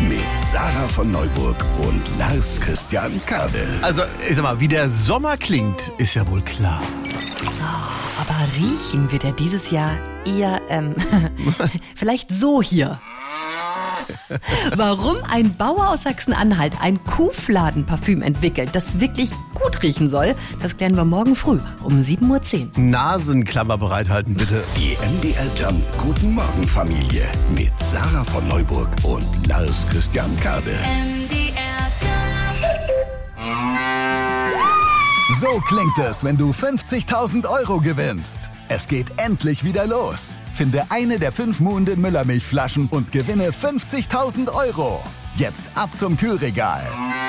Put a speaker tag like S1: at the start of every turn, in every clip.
S1: mit Sarah von Neuburg und Lars Christian Kade.
S2: Also, ich sag mal, wie der Sommer klingt, ist ja wohl klar.
S3: Oh, aber riechen wird er dieses Jahr eher, vielleicht so hier. Warum ein Bauer aus Sachsen-Anhalt ein Kuhfladenparfüm entwickelt, das wirklich gut riechen soll, das klären wir morgen früh um 7:10 Uhr.
S2: Nasenklammer bereithalten, bitte.
S1: Die MDR Jump Guten Morgen Familie mit Sarah von Neuburg und Lars Christian Kade.
S4: So klingt es, wenn du 50.000 € gewinnst. Es geht endlich wieder los. Finde eine der 5 Muhnden Müllermilchflaschen und gewinne 50.000 €. Jetzt ab zum Kühlregal.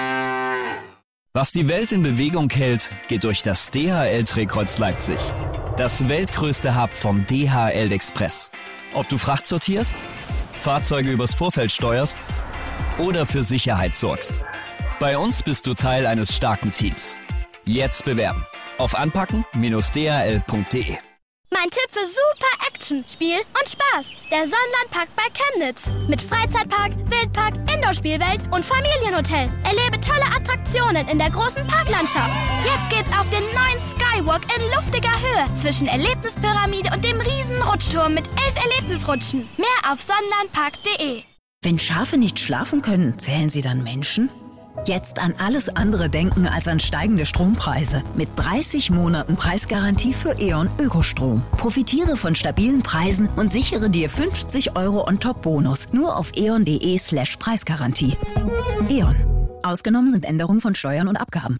S5: Was die Welt in Bewegung hält, geht durch das DHL-Drehkreuz Leipzig. Das weltgrößte Hub vom DHL Express. Ob du Fracht sortierst, Fahrzeuge übers Vorfeld steuerst oder für Sicherheit sorgst. Bei uns bist du Teil eines starken Teams. Jetzt bewerben auf anpacken-dhl.de.
S6: Mein Tipp für super Action, Spiel und Spaß. Der Sonnenlandpark bei Chemnitz. Mit Freizeitpark, Wildpark, Indoor-Spielwelt und Familienhotel. Erlebe tolle Attraktionen in der großen Parklandschaft. Jetzt geht's auf den neuen Skywalk in luftiger Höhe zwischen Erlebnispyramide und dem riesen Rutschturm mit 11 Erlebnisrutschen. Mehr auf sonnenlandpark.de.
S7: Wenn Schafe nicht schlafen können, zählen sie dann Menschen? Jetzt an alles andere denken als an steigende Strompreise. Mit 30 Monaten Preisgarantie für E.ON Ökostrom. Profitiere von stabilen Preisen und sichere dir 50 € on-top-Bonus. Nur auf eon.de/Preisgarantie. E.ON. Ausgenommen sind Änderungen von Steuern und Abgaben.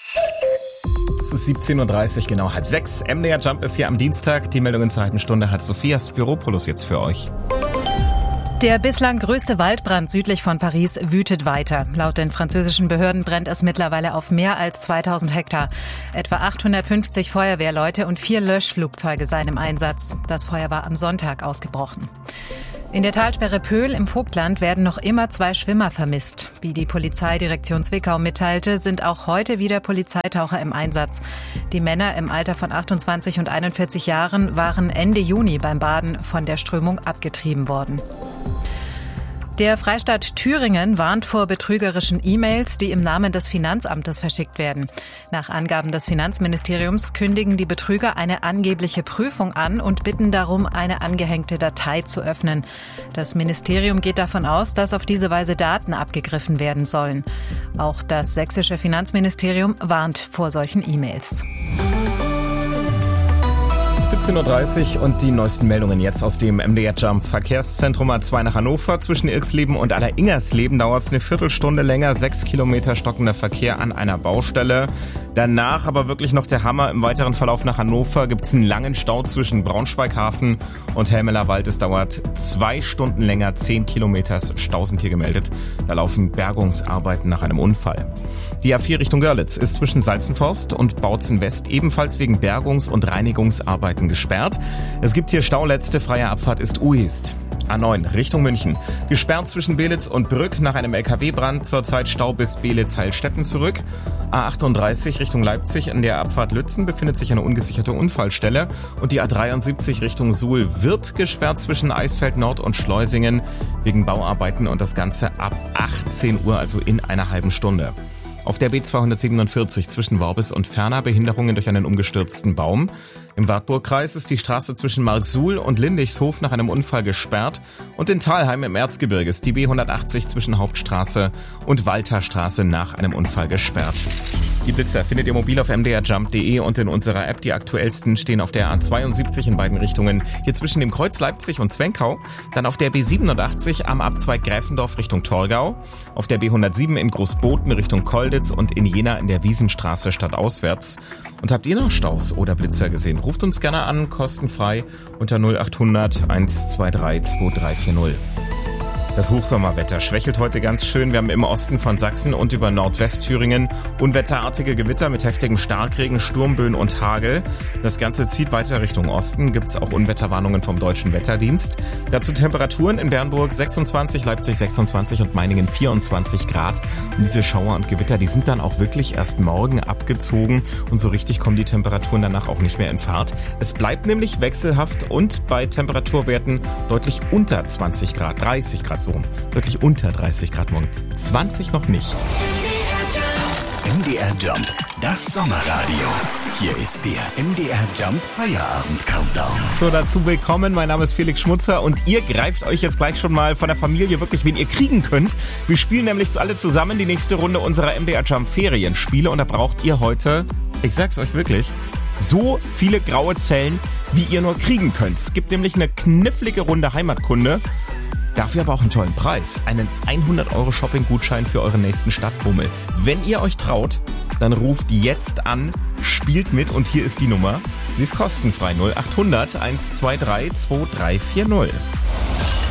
S8: Es ist 17:30 Uhr, genau 5:30. MDR Jump ist hier am Dienstag. Die Meldungen zur halben Stunde hat Sophia Spiropoulos jetzt für euch.
S9: Der bislang größte Waldbrand südlich von Paris wütet weiter. Laut den französischen Behörden brennt es mittlerweile auf mehr als 2000 Hektar. Etwa 850 Feuerwehrleute und 4 Löschflugzeuge seien im Einsatz. Das Feuer war am Sonntag ausgebrochen. In der Talsperre Pöhl im Vogtland werden noch immer 2 Schwimmer vermisst. Wie die Polizeidirektion Zwickau mitteilte, sind auch heute wieder Polizeitaucher im Einsatz. Die Männer im Alter von 28 und 41 Jahren waren Ende Juni beim Baden von der Strömung abgetrieben worden. Der Freistaat Thüringen warnt vor betrügerischen E-Mails, die im Namen des Finanzamtes verschickt werden. Nach Angaben des Finanzministeriums kündigen die Betrüger eine angebliche Prüfung an und bitten darum, eine angehängte Datei zu öffnen. Das Ministerium geht davon aus, dass auf diese Weise Daten abgegriffen werden sollen. Auch das sächsische Finanzministerium warnt vor solchen E-Mails.
S8: 17:30 Uhr und die neuesten Meldungen jetzt aus dem MDR Jump Verkehrszentrum A2 nach Hannover. Zwischen Irxleben und Alleringersleben dauert es eine Viertelstunde länger. 6 Kilometer stockender Verkehr an einer Baustelle. Danach aber wirklich noch der Hammer. Im weiteren Verlauf nach Hannover gibt es einen langen Stau zwischen Braunschweig-Hafen und Helmeler-Wald. Es dauert 2 Stunden länger. 10 Kilometer Stau sind hier gemeldet. Da laufen Bergungsarbeiten nach einem Unfall. Die A4 Richtung Görlitz ist zwischen Salzenforst und Bautzen West ebenfalls wegen Bergungs- und Reinigungsarbeiten gesperrt. Es gibt hier Stau, letzte freie Abfahrt ist Ueast. A9 Richtung München. Gesperrt zwischen Belitz und Brück nach einem LKW-Brand. Zurzeit Stau bis Belitz-Heilstätten zurück. A38 Richtung Leipzig. An der Abfahrt Lützen befindet sich eine ungesicherte Unfallstelle. Und die A73 Richtung Suhl wird gesperrt zwischen Eisfeld Nord und Schleusingen wegen Bauarbeiten und das Ganze ab 18 Uhr, also in einer halben Stunde. Auf der B247 zwischen Worbis und Ferner Behinderungen durch einen umgestürzten Baum. Im Wartburgkreis ist die Straße zwischen Marksuhl und Lindichshof nach einem Unfall gesperrt. Und in Thalheim im Erzgebirge ist die B180 zwischen Hauptstraße und Walterstraße nach einem Unfall gesperrt. Die Blitzer findet ihr mobil auf mdrjump.de und in unserer App. Die aktuellsten stehen auf der A72 in beiden Richtungen, hier zwischen dem Kreuz Leipzig und Zwenkau. Dann auf der B87 am Abzweig Gräfendorf Richtung Torgau. Auf der B107 in Großboten Richtung Kolditz und in Jena in der Wiesenstraße stadtauswärts. Und habt ihr noch Staus oder Blitzer gesehen? Ruft uns gerne an, kostenfrei unter 0800 123 2340. Das Hochsommerwetter schwächelt heute ganz schön. Wir haben im Osten von Sachsen und über Nordwestthüringen unwetterartige Gewitter mit heftigem Starkregen, Sturmböen und Hagel. Das Ganze zieht weiter Richtung Osten. Gibt es auch Unwetterwarnungen vom Deutschen Wetterdienst. Dazu Temperaturen in Bernburg 26, Leipzig 26 und Meiningen 24 Grad. Und diese Schauer und Gewitter, die sind dann auch wirklich erst morgen abgezogen. Und so richtig kommen die Temperaturen danach auch nicht mehr in Fahrt. Es bleibt nämlich wechselhaft und bei Temperaturwerten deutlich unter 20 Grad, 30 Grad so rum. Wirklich unter 30 Grad morgen. 20 noch nicht.
S1: MDR Jump, das Sommerradio. Hier ist der MDR Jump Feierabend Countdown.
S8: So, dazu willkommen. Mein Name ist Felix Schmutzer und ihr greift euch jetzt gleich schon mal von der Familie wirklich, wen ihr kriegen könnt. Wir spielen nämlich alle zusammen die nächste Runde unserer MDR Jump Ferienspiele und da braucht ihr heute, ich sag's euch wirklich, so viele graue Zellen, wie ihr nur kriegen könnt. Es gibt nämlich eine knifflige Runde Heimatkunde. Dafür aber auch einen tollen Preis. Einen 100€ Shopping-Gutschein für euren nächsten Stadtbummel. Wenn ihr euch traut, dann ruft jetzt an, spielt mit und hier ist die Nummer. Sie ist kostenfrei 0800 123 2340.